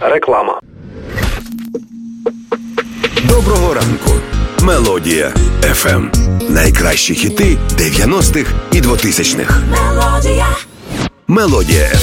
Реклама. Доброго ранку. Мелодія FM. Найкращі хіти 90-х і 2000-х. Мелодія FM.